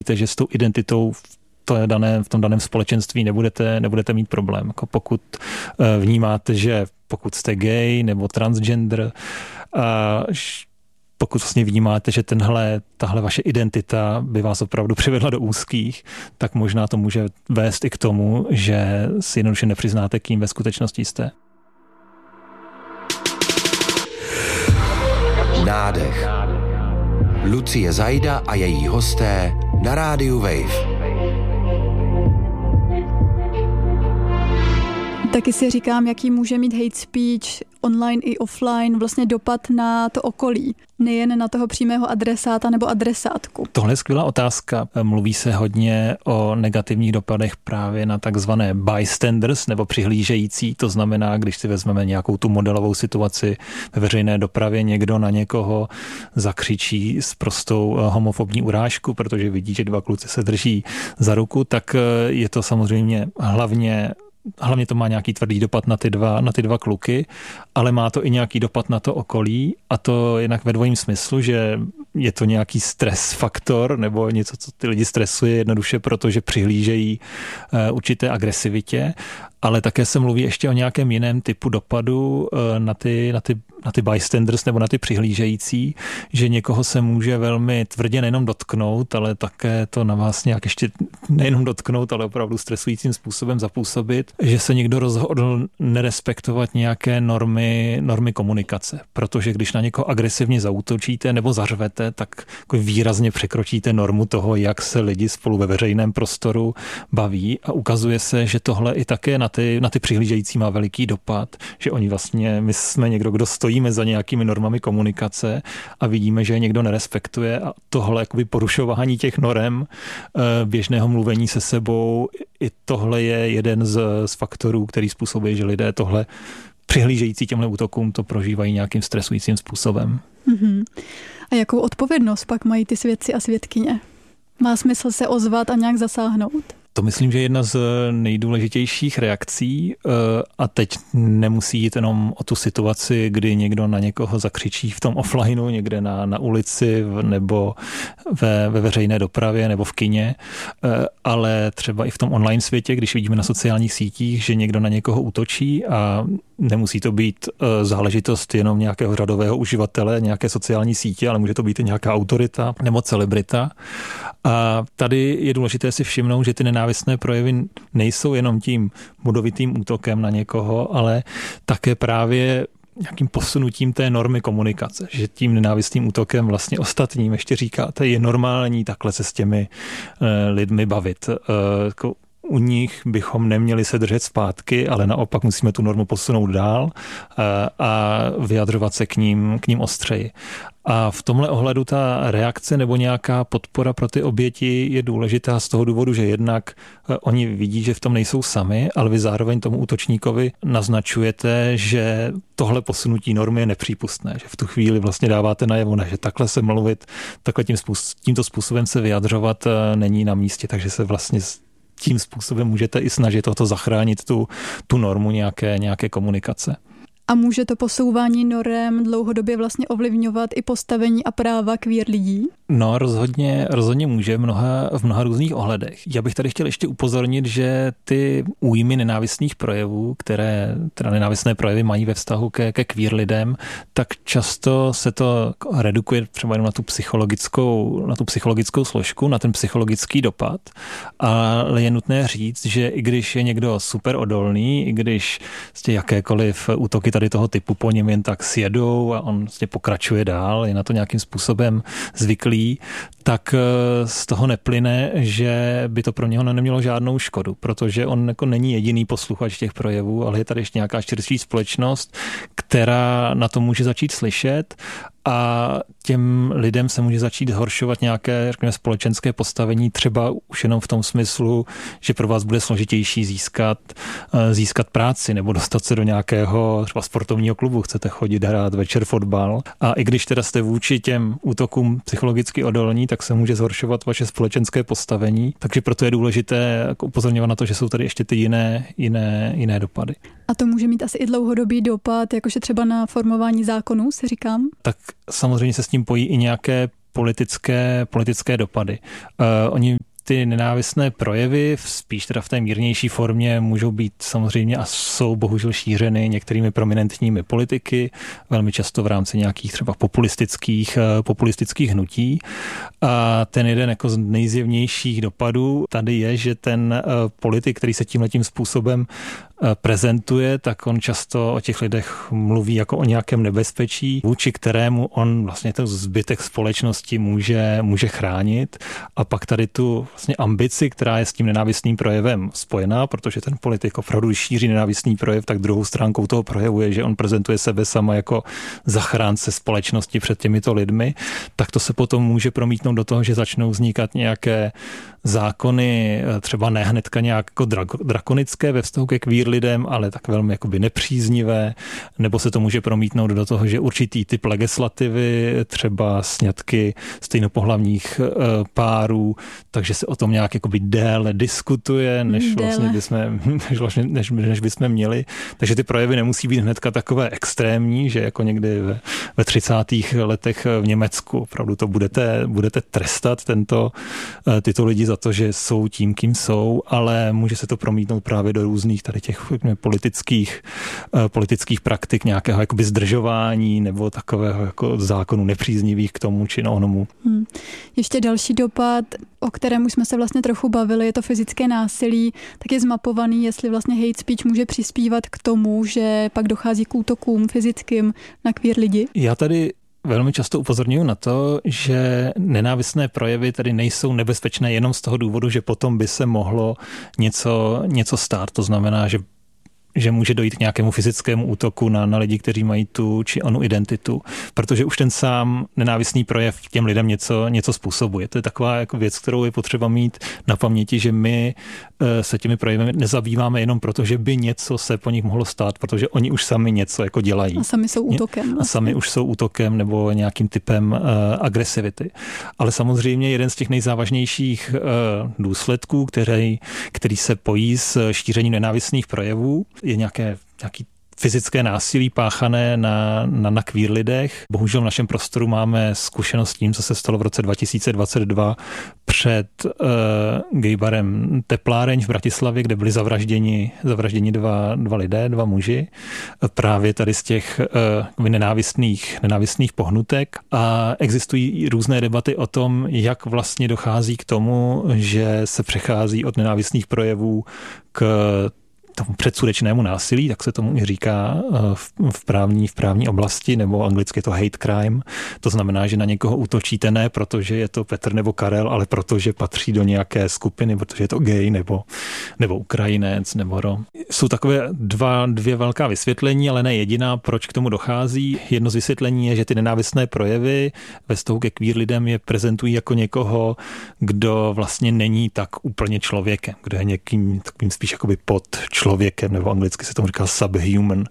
že s tou identitou v tom daném společenství nebudete mít problém. Jako pokud vnímáte, že pokud jste gay nebo transgender, pokud vlastně vnímáte, že tahle vaše identita by vás opravdu přivedla do úzkých, tak možná to může vést i k tomu, že si jednoduše nepřiznáte, kým ve skutečnosti jste. Nádech. Lucie Zajda a její hosté na rádiu Wave. Taky si říkám, jaký může mít hate speech online i offline vlastně dopad na to okolí, nejen na toho přímého adresáta nebo adresátku. Tohle je skvělá otázka. Mluví se hodně o negativních dopadech právě na takzvané bystanders nebo přihlížející. To znamená, když si vezmeme nějakou tu modelovou situaci ve veřejné dopravě, někdo na někoho zakřičí s prostou homofobní urážku, protože vidí, že dva kluci se drží za ruku, tak je to samozřejmě hlavně to má nějaký tvrdý dopad na ty dva kluky, ale má to i nějaký dopad na to okolí, a to jinak ve dvojím smyslu, že je to nějaký stres faktor nebo něco, co ty lidi stresuje jednoduše, protože přihlížejí určité agresivitě, ale také se mluví ještě o nějakém jiném typu dopadu na ty bystanders nebo na ty přihlížející, že někoho se může velmi tvrdě nejenom dotknout, ale také to na vás nějak ještě nejenom dotknout, ale opravdu stresujícím způsobem zapůsobit, že se někdo rozhodl nerespektovat nějaké normy komunikace. Protože když na někoho agresivně zaútočíte nebo zařvete, tak jako výrazně překročíte normu toho, jak se lidi spolu ve veřejném prostoru baví, a ukazuje se, že tohle i také na ty přihlížející má veliký dopad, že oni vlastně, my jsme někdo, kdo stojíme za nějakými normami komunikace a vidíme, že je někdo nerespektuje, a tohle jakoby porušování těch norem běžného mluvení se sebou, i tohle je jeden z faktorů, který způsobuje, že lidé tohle přihlížející těmhle útokům to prožívají nějakým stresujícím způsobem. Mm-hmm. A jakou odpovědnost pak mají ty svědci a svědkyně? Má smysl se ozvat a nějak zasáhnout? To myslím, že je jedna z nejdůležitějších reakcí, a teď nemusí jít jenom o tu situaci, kdy někdo na někoho zakřičí v tom offlineu, někde na ulici nebo ve veřejné dopravě nebo v kině, ale třeba i v tom online světě, když vidíme na sociálních sítích, že někdo na někoho útočí, a nemusí to být záležitost jenom nějakého řadového uživatele, nějaké sociální sítě, ale může to být i nějaká autorita nebo celebrita. A tady je důležité si všimnout, že ty nenávistné projevy nejsou jenom tím bodovitým útokem na někoho, ale také právě nějakým posunutím té normy komunikace, že tím nenávistným útokem vlastně ostatním ještě říkáte, je normální takhle se s těmi lidmi bavit. U nich bychom neměli se držet zpátky, ale naopak musíme tu normu posunout dál a vyjadřovat se k ním ostřeji. A v tomhle ohledu ta reakce nebo nějaká podpora pro ty oběti je důležitá z toho důvodu, že jednak oni vidí, že v tom nejsou sami, ale vy zároveň tomu útočníkovi naznačujete, že tohle posunutí normy je nepřípustné, že v tu chvíli vlastně dáváte najevo, že takhle se mluvit, takhle tímto způsobem se vyjadřovat není na místě, takže se vlastně tím způsobem můžete i snažit o to zachránit tu normu nějaké komunikace. A může to posouvání norem dlouhodobě vlastně ovlivňovat i postavení a práva queer lidí? No, rozhodně může v mnoha různých ohledech. Já bych tady chtěl ještě upozornit, že ty újmy nenávistných projevů, které teda nenávistné projevy mají ve vztahu ke queer lidem, tak často se to redukuje třeba jenom na tu psychologickou složku, na ten psychologický dopad, ale je nutné říct, že i když je někdo super odolný, i když jakékoliv útoky tady toho typu po něm jen tak sjedou a on pokračuje dál, je na to nějakým způsobem zvyklý, tak z toho neplyne, že by to pro něho nemělo žádnou škodu, protože on jako není jediný posluchač těch projevů, ale je tady ještě nějaká širší společnost, která na to může začít slyšet, a těm lidem se může začít zhoršovat nějaké, řekněme, společenské postavení, třeba už jenom v tom smyslu, že pro vás bude složitější získat práci nebo dostat se do nějakého třeba sportovního klubu, chcete chodit hrát večer fotbal. A i když teda jste vůči těm útokům psychologicky odolní, tak se může zhoršovat vaše společenské postavení. Takže proto je důležité upozorňovat na to, že jsou tady ještě ty jiné dopady. A to může mít asi i dlouhodobý dopad, jakože třeba na formování zákonů, si říkám? Tak samozřejmě se s tím pojí i nějaké politické dopady. Oni ty nenávistné projevy spíš teda v té mírnější formě můžou být samozřejmě a jsou bohužel šířeny některými prominentními politiky, velmi často v rámci nějakých třeba populistických hnutí. A ten jeden jako z nejzjevnějších dopadů tady je, že ten politik, který se tímhletím způsobem prezentuje, tak on často o těch lidech mluví jako o nějakém nebezpečí, vůči kterému on vlastně ten zbytek společnosti může chránit. A pak tady tu vlastně ambici, která je s tím nenávistným projevem spojená, protože ten politik opravdu šíří nenávistný projev, tak druhou stránkou toho projevu je, že on prezentuje sebe sama jako zachránce společnosti před těmito lidmi, tak to se potom může promítnout do toho, že začnou vznikat nějaké zákony, třeba ne hnedka nějak jako drakonické ve vztahu ke queer lidem, ale tak velmi jakoby nepříznivé, nebo se to může promítnout do toho, že určitý typ legislativy, třeba sňatky stejnopohlavních párů, takže se o tom nějak jakoby déle diskutuje, než bychom měli. Takže ty projevy nemusí být hnedka takové extrémní, že jako někdy ve 30. letech v Německu opravdu to budete trestat tyto lidi za to, že jsou tím, kým jsou, ale může se to promítnout právě do různých tady těch politických praktik, nějakého jakoby zdržování nebo takového jako zákonu nepříznivých k tomu či onomu. Ještě další dopad, o kterém už jsme se vlastně trochu bavili, je to fyzické násilí, tak je zmapovaný, jestli vlastně hate speech může přispívat k tomu, že pak dochází k útokům fyzickým na queer lidi. Já tady velmi často upozorňuji na to, že nenávistné projevy tady nejsou nebezpečné jenom z toho důvodu, že potom by se mohlo něco stát. To znamená, že může dojít k nějakému fyzickému útoku na lidi, kteří mají tu či onu identitu, protože už ten sám nenávistný projev těm lidem něco způsobuje. To je taková jako věc, kterou je potřeba mít na paměti, že my se těmi projevy nezabýváme jenom proto, že by něco se po nich mohlo stát, protože oni už sami něco jako dělají. A sami jsou útokem. Vlastně. A sami už jsou útokem nebo nějakým typem agresivity. Ale samozřejmě jeden z těch nejzávažnějých důsledků, který se pojí s šířením nenávistných projevů, je nějaký fyzické násilí páchané na queer lidech. Bohužel v našem prostoru máme zkušenost s tím, co se stalo v roce 2022 před gay barem Tepláreň v Bratislavě, kde byli zavražděni dva muži. Právě tady z těch nenávistných pohnutek. A existují různé debaty o tom, jak vlastně dochází k tomu, že se přechází od nenávistných projevů k tomu předsudečnému násilí, tak se tomu i říká v právní oblasti, nebo anglicky to hate crime. To znamená, že na někoho útočíte ne protože je to Petr nebo Karel, ale protože patří do nějaké skupiny, protože je to gay nebo Ukrajinec nebo Rom. Jsou takové dvě velká vysvětlení, ale ne jediná, proč k tomu dochází. Jedno z vysvětlení je, že ty nenávistné projevy ve vztahu ke queer lidem je prezentují jako někoho, kdo vlastně není tak úplně člověkem, kdo je někým takovým spíš jakoby pod člověkem, nebo anglicky se tomu říká subhuman.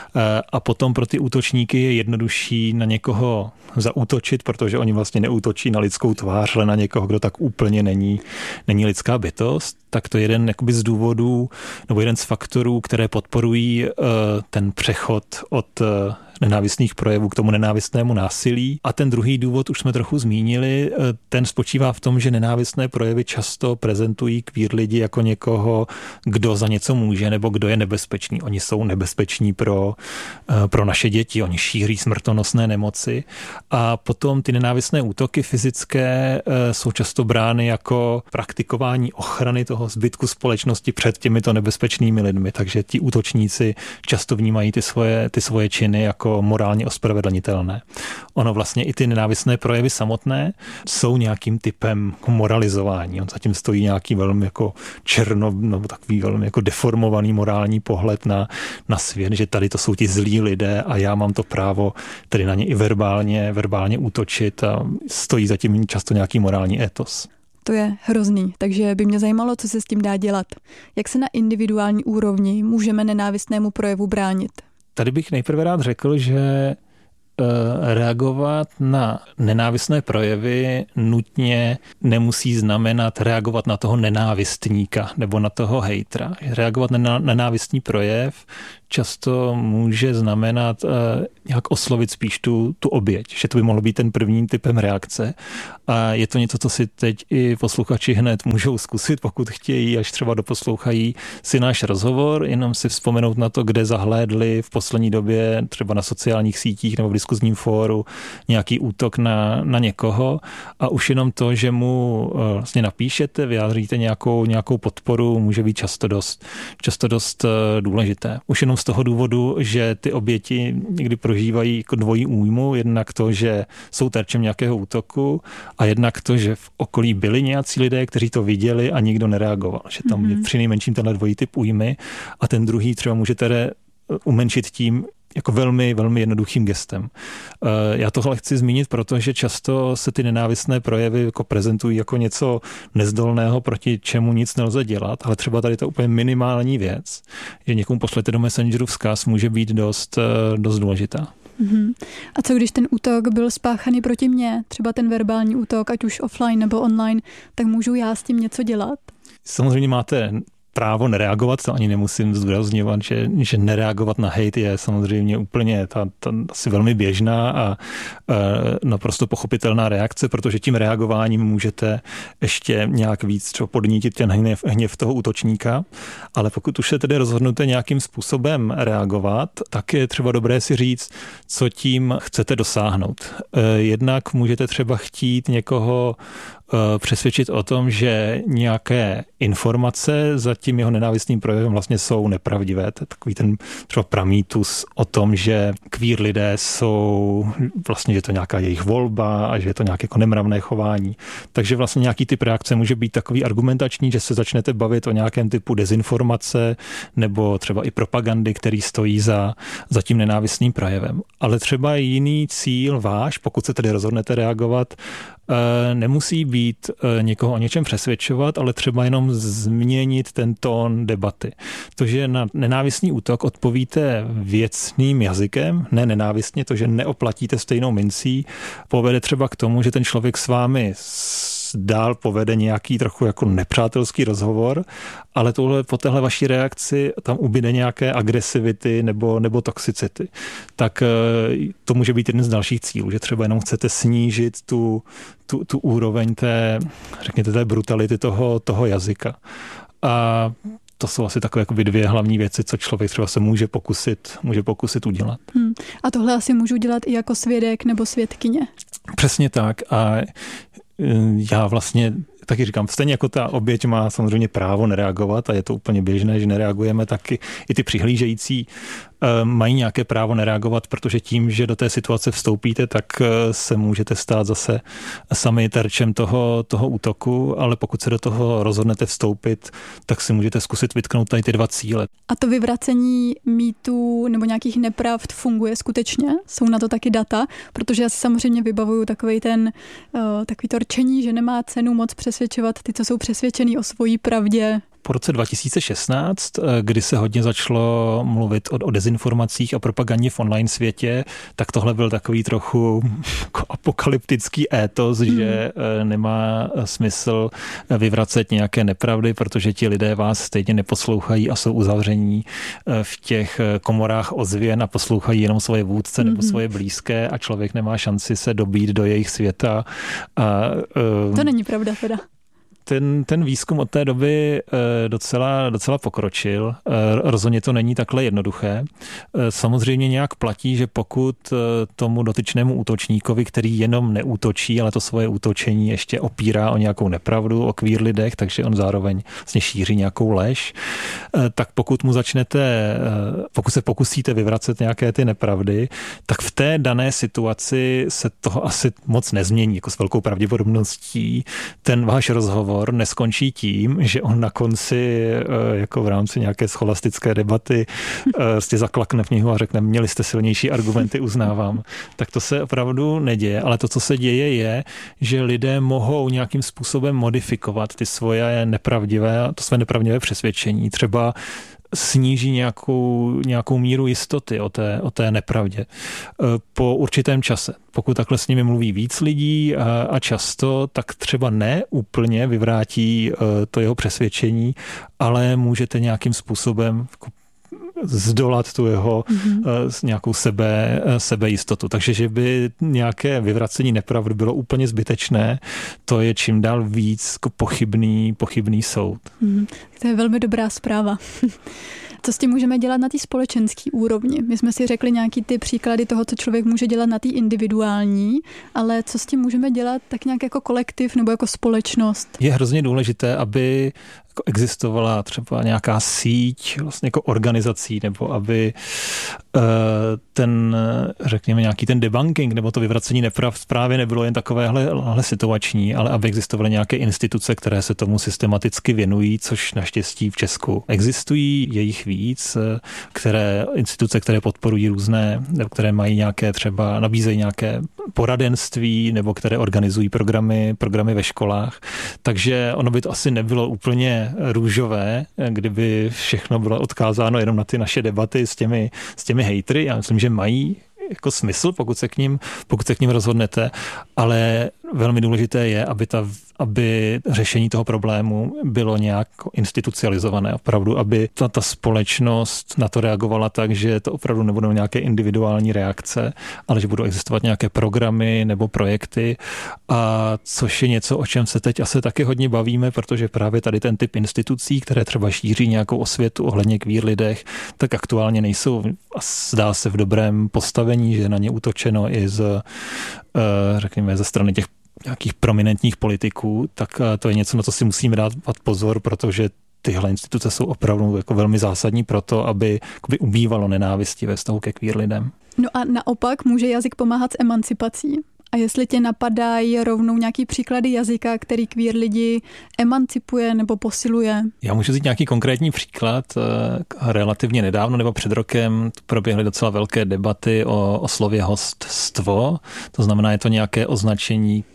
A potom pro ty útočníky je jednodušší na někoho zaútočit, protože oni vlastně neútočí na lidskou tvář, ale na někoho, kdo tak úplně není lidská bytost. Tak to je jeden jakoby z důvodů, nebo jeden z faktorů, které podporují ten přechod od nenávistných projevů k tomu nenávistnému násilí. A ten druhý důvod už jsme trochu zmínili, ten spočívá v tom, že nenávistné projevy často prezentují queer lidi jako někoho, kdo za něco může nebo kdo je nebezpečný. Oni jsou nebezpeční pro naše děti, oni šíří smrtonosné nemoci a potom ty nenávistné útoky fyzické jsou často brány jako praktikování ochrany toho zbytku společnosti před těmito nebezpečnými lidmi. Takže ti útočníci často vnímají ty svoje činy jako morálně ospravedlnitelné. Ono vlastně i ty nenávistné projevy samotné jsou nějakým typem moralizování. On zatím stojí nějaký velmi jako nebo takový velmi jako deformovaný morální pohled na svět, že tady to jsou ti zlí lidé a já mám to právo tedy na ně i verbálně útočit a stojí zatím často nějaký morální etos. To je hrozný, takže by mě zajímalo, co se s tím dá dělat. Jak se na individuální úrovni můžeme nenávistnému projevu bránit? Tady bych nejprve rád řekl, že reagovat na nenávistné projevy nutně nemusí znamenat reagovat na toho nenávistníka nebo na toho hejtra. Reagovat na nenávistný projev často může znamenat nějak oslovit spíš tu oběť, že to by mohlo být ten prvním typem reakce. A je to něco, co si teď i posluchači hned můžou zkusit, pokud chtějí, až třeba doposlouchají si náš rozhovor, jenom si vzpomenout na to, kde zahlédli v poslední době třeba na sociálních sítích nebo v diskuzním fóru nějaký útok na někoho a už jenom to, že mu vlastně napíšete, vyjádříte nějakou podporu, může být často dost důležité. Už jenom z toho důvodu, že ty oběti někdy prožívají jako dvojí újmu, jednak to, že jsou terčem nějakého útoku a jednak to, že v okolí byli nějací lidé, kteří to viděli a nikdo nereagoval. Že tam je přinejmenším tenhle dvojí typ újmy a ten druhý třeba můžete umenšit tím jako velmi, velmi jednoduchým gestem. Já tohle chci zmínit, protože často se ty nenávistné projevy jako prezentují jako něco nezdolného, proti čemu nic nelze dělat, ale třeba tady to úplně minimální věc, že někomu pošlete do Messengeru vzkaz, může být dost důležitá. A co když ten útok byl spáchaný proti mně, třeba ten verbální útok, ať už offline nebo online, tak můžu já s tím něco dělat? Samozřejmě máte právo nereagovat, to ani nemusím zdůrazňovat, že nereagovat na hejt je samozřejmě úplně ta asi velmi běžná a naprosto pochopitelná reakce, protože tím reagováním můžete ještě nějak víc třeba podnítit ten hněv toho útočníka, ale pokud už se tedy rozhodnete nějakým způsobem reagovat, tak je třeba dobré si říct, co tím chcete dosáhnout. Jednak můžete třeba chtít někoho přesvědčit o tom, že nějaké informace za tím jeho nenávistným projevem vlastně jsou nepravdivé. To je takový ten třeba pramýtus o tom, že queer lidé jsou vlastně, že to nějaká jejich volba a že je to nějaké jako nemravné chování. Takže vlastně nějaký typ reakce může být takový argumentační, že se začnete bavit o nějakém typu dezinformace nebo třeba i propagandy, který stojí za tím nenávistným projevem. Ale třeba jiný cíl váš, pokud se tedy rozhodnete reagovat, nemusí být někoho o něčem přesvědčovat, ale třeba jenom změnit ten tón debaty. To, že na nenávistný útok odpovíte věcným jazykem, ne nenávistně, to, že neoplatíte stejnou mincí, povede třeba k tomu, že ten člověk s vámi dál povede nějaký trochu jako nepřátelský rozhovor, ale po téhle vaší reakci tam ubyde nějaké agresivity nebo toxicity. Tak to může být jeden z dalších cílů, že třeba jenom chcete snížit tu úroveň té brutality toho jazyka. A to jsou asi takové jakoby dvě hlavní věci, co člověk třeba se může pokusit udělat. A tohle asi můžu dělat i jako svědek nebo svědkyně. Přesně tak. A já vlastně taky říkám, stejně jako ta oběť má samozřejmě právo nereagovat a je to úplně běžné, že nereagujeme, tak i ty přihlížející mají nějaké právo nereagovat, protože tím, že do té situace vstoupíte, tak se můžete stát zase sami terčem toho útoku, ale pokud se do toho rozhodnete vstoupit, tak si můžete zkusit vytknout tady ty dva cíle. A to vyvracení mýtů nebo nějakých nepravd funguje skutečně? Jsou na to taky data? Protože já si samozřejmě vybavuju takový to rčení, že nemá cenu moc přesvědčovat ty, co jsou přesvědčený o svojí pravdě. Po roce 2016, kdy se hodně začalo mluvit o dezinformacích a propagandě v online světě, tak tohle byl takový trochu apokalyptický étos, že nemá smysl vyvracet nějaké nepravdy, protože ti lidé vás stejně neposlouchají a jsou uzavření v těch komorách ozvěn a poslouchají jenom svoje vůdce nebo svoje blízké a člověk nemá šanci se dobít do jejich světa. To není pravda teda. Ten výzkum od té doby docela pokročil. Rozhodně to není takhle jednoduché. Samozřejmě nějak platí, že pokud tomu dotyčnému útočníkovi, který jenom neútočí, ale to svoje útočení ještě opírá o nějakou nepravdu, o queer lidech, takže on zároveň vlastně šíří nějakou lež, tak pokud se pokusíte vyvracet nějaké ty nepravdy, tak v té dané situaci se toho asi moc nezmění, jako s velkou pravděpodobností. Ten váš rozhovor neskončí tím, že on na konci jako v rámci nějaké scholastické debaty zaklakne v něho a řekne, měli jste silnější argumenty, uznávám. Tak to se opravdu neděje, ale to, co se děje, je, že lidé mohou nějakým způsobem modifikovat to své nepravdivé přesvědčení. Třeba sníží nějakou míru jistoty o té nepravdě po určitém čase. Pokud takhle s nimi mluví víc lidí a často, tak třeba ne úplně vyvrátí to jeho přesvědčení, ale můžete nějakým způsobem zdolat tu jeho nějakou sebejistotu. Takže, že by nějaké vyvracení nepravdy bylo úplně zbytečné, to je čím dál víc pochybný soud. To je velmi dobrá zpráva. Co s tím můžeme dělat na té společenské úrovni? My jsme si řekli nějaký ty příklady toho, co člověk může dělat na té individuální, ale co s tím můžeme dělat tak nějak jako kolektiv nebo jako společnost? Je hrozně důležité, aby existovala třeba nějaká síť vlastně jako organizací, nebo aby řekněme nějaký ten debunking nebo to vyvracení nepravd právě nebylo jen takovéhle situační, ale aby existovaly nějaké instituce, které se tomu systematicky věnují, což naštěstí v Česku existují, je jich víc, instituce, které podporují různé, nebo které mají nějaké třeba, nabízejí nějaké poradenství, nebo které organizují programy ve školách. Takže ono by to asi nebylo úplně růžové, kdyby všechno bylo odkázáno jenom na ty naše debaty s těmi hejtry. Já myslím, že mají jako smysl, pokud se k ním rozhodnete, ale velmi důležité je, aby řešení toho problému bylo nějak institucionalizované. Opravdu, aby ta společnost na to reagovala tak, že to opravdu nebudou nějaké individuální reakce, ale že budou existovat nějaké programy nebo projekty, a což je něco, o čem se teď asi taky hodně bavíme, protože právě tady ten typ institucí, které třeba šíří nějakou osvětu ohledně queer lidech, tak aktuálně nejsou, zdá se, v dobrém postavení, že je na ně útočeno i řekněme, ze strany těch nějakých prominentních politiků, tak to je něco, na co si musíme dát pozor, protože tyhle instituce jsou opravdu jako velmi zásadní pro to, aby ubývalo nenávisti ve vztahu ke queer lidem. No a naopak může jazyk pomáhat s emancipací? A jestli tě napadají rovnou nějaký příklady jazyka, který queer lidi emancipuje nebo posiluje? Já můžu říct nějaký konkrétní příklad. Relativně nedávno nebo před rokem proběhly docela velké debaty o slově hoststvo. To znamená, je to nějaké označení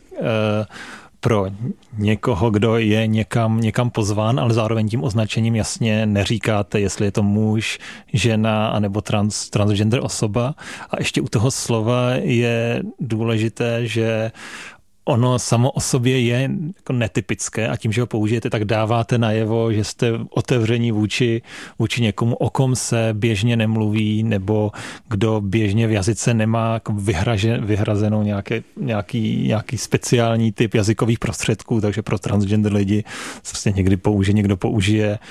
pro někoho, kdo je někam pozván, ale zároveň tím označením jasně neříkáte, jestli je to muž, žena anebo transgender osoba. A ještě u toho slova je důležité, že ono samo o sobě je jako netypické a tím, že ho použijete, tak dáváte najevo, že jste otevření vůči někomu, o kom se běžně nemluví, nebo kdo běžně v jazyce nemá jako vyhrazenou nějaký speciální typ jazykových prostředků, takže pro transgender lidi prostě někdo použije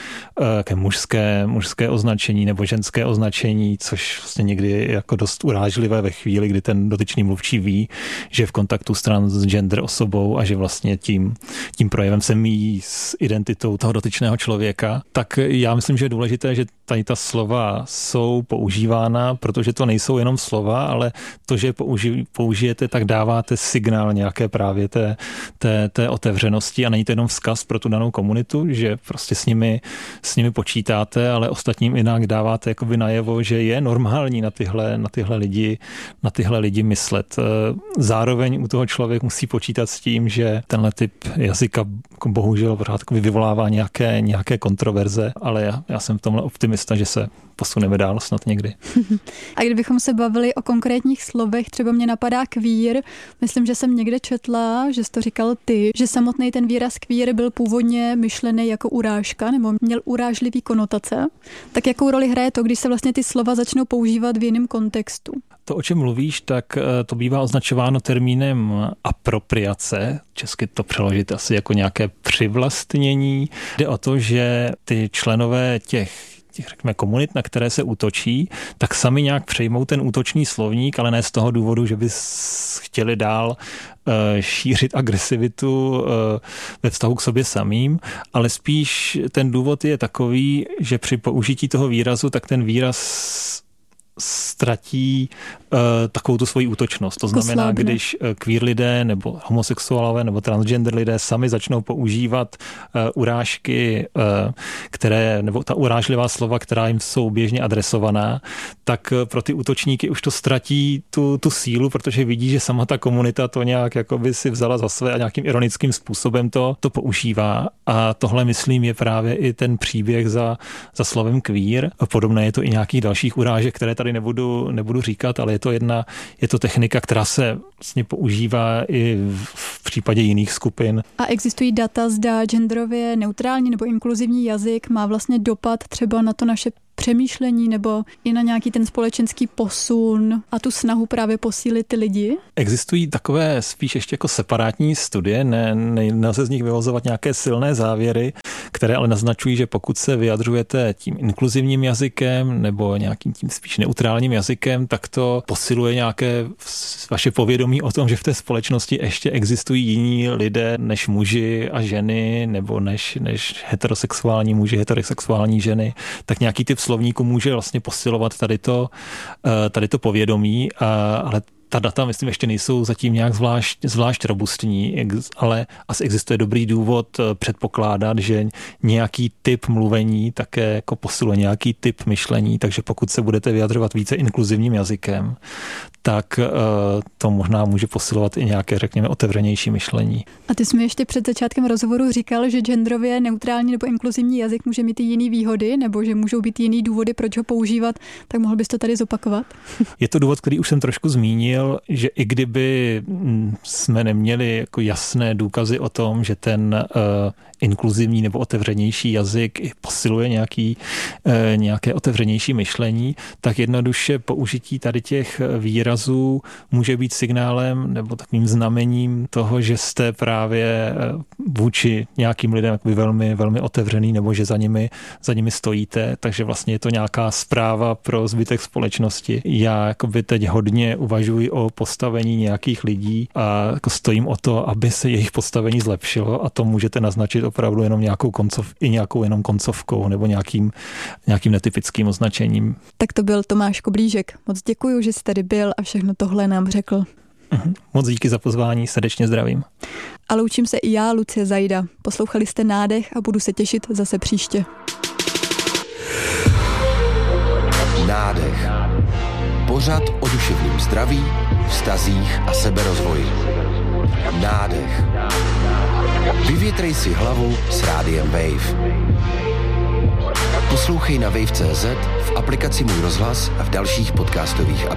mužské označení nebo ženské označení, což vlastně někdy je jako dost urážlivé ve chvíli, kdy ten dotyčný mluvčí ví, že je v kontaktu s transgender osobou a že vlastně tím projevem se míjí s identitou toho dotyčného člověka. Tak já myslím, že je důležité, že tady ta slova jsou používána, protože to nejsou jenom slova, ale to, že použijete, tak dáváte signál nějaké právě té otevřenosti a není to jenom vzkaz pro tu danou komunitu, že prostě s nimi počítáte, ale ostatním jinak dáváte jakoby najevo, že je normální na tyhle lidi myslet. Zároveň u toho člověk musí počítat s tím, že tenhle typ jazyka bohužel pořád vyvolává nějaké kontroverze, ale já jsem v tomhle optimista, že se posuneme dál snad někdy. A kdybychom se bavili o konkrétních slovech, třeba mě napadá queer, myslím, že jsem někde četla, že jsi to říkal ty, že samotný ten výraz queer byl původně myšlený jako urážka, nebo měl urážlivý konotace. Tak jakou roli hraje to, když se vlastně ty slova začnou používat v jiném kontextu? To, o čem mluvíš, tak to bývá označováno termínem apropriace. Česky to přeložit asi jako nějaké přivlastnění. Jde o to, že ty členové těch řekněme komunit, na které se útočí, tak sami nějak přejmou ten útočný slovník, ale ne z toho důvodu, že by chtěli dál šířit agresivitu ve vztahu k sobě samým, ale spíš ten důvod je takový, že při použití toho výrazu, tak ten výraz ztratí takovou tu svoji útočnost. To znamená, když queer lidé nebo homosexuálové nebo transgender lidé sami začnou používat urážky, nebo ta urážlivá slova, která jim jsou běžně adresovaná, tak pro ty útočníky už to ztratí tu sílu, protože vidí, že sama ta komunita to nějak jakoby si vzala za své a nějakým ironickým způsobem to používá. A tohle, myslím, je právě i ten příběh za slovem queer. Podobné je to i nějakých dalších urážek, které tady nebudu říkat, ale je to technika, která se vlastně používá i v případě jiných skupin. A existují data, zda genderově neutrální nebo inkluzivní jazyk má vlastně dopad třeba na to naše přemýšlení nebo i na nějaký ten společenský posun a tu snahu právě posílit ty lidi? Existují takové spíš ještě jako separátní studie, nelze z nich vyvozovat nějaké silné závěry, které ale naznačují, že pokud se vyjadřujete tím inkluzivním jazykem nebo nějakým tím spíš neutrálním jazykem, tak to posiluje nějaké vaše povědomí o tom, že v té společnosti ještě existují jiní lidé než muži a ženy nebo než heterosexuální muži, heterosexuální ženy, tak nějaký typ slovníku může vlastně posilovat tady to povědomí, ale ta data, myslím, ještě nejsou zatím nějak zvlášť robustní, ale asi existuje dobrý důvod předpokládat, že nějaký typ mluvení také jako posiluje nějaký typ myšlení, takže pokud se budete vyjadřovat více inkluzivním jazykem, tak to možná může posilovat i nějaké, řekněme, otevřenější myšlení. A ty jsi mi ještě před začátkem rozhovoru říkal, že genderově neutrální nebo inkluzivní jazyk může mít i jiný výhody, nebo že můžou být jiný důvody, proč ho používat, tak mohl bys to tady zopakovat? Je to důvod, který už jsem trošku zmínil, že i kdyby jsme neměli jako jasné důkazy o tom, že ten inkluzivní nebo otevřenější jazyk posiluje nějaké otevřenější myšlení, tak jednoduše použití tady těch výrazů může být signálem nebo takovým znamením toho, že jste právě vůči nějakým lidem velmi, velmi otevřený nebo že za nimi stojíte, takže vlastně je to nějaká zpráva pro zbytek společnosti. Já jakoby teď hodně uvažuji o postavení nějakých lidí a jako stojím o to, aby se jejich postavení zlepšilo a to můžete naznačit opravdu jenom nějakou jenom koncovkou nebo nějakým netypickým označením. Tak to byl Tomáš Koblížek. Moc děkuju, že jsi tady byl a všechno tohle nám řekl. Moc díky za pozvání, srdečně zdravím. A loučím se i já, Lucie Zajda. Poslouchali jste Nádech a budu se těšit zase příště. Nádech. Pořad o duševním zdraví, vztazích a seberozvoji. Nádech. Vyvětrej si hlavu s rádiem Wave. Poslouchej na wave.cz, v aplikaci Můj rozhlas a v dalších podcastových aplikacích.